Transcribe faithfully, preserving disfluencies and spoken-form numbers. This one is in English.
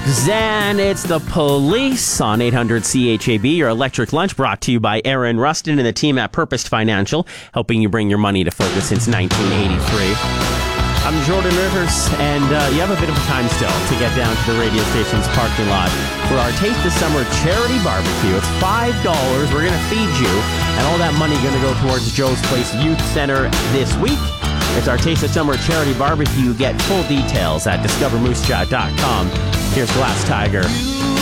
Zan, it's the police on eight hundred C H A B. Your electric lunch brought to you by Aaron Rustin and the team at Purposed Financial, helping you bring your money to focus since nineteen eighty-three. I'm Jordan Rivers, and uh, you have a bit of a time still to get down to the radio station's parking lot for our Taste the Summer charity barbecue. It's five dollars. We're going to feed you, and all that money going to go towards Joe's Place Youth Center this week. It's our Taste the Summer charity barbecue. Get full details at discover moose jaw dot com. Here's Glass Tiger.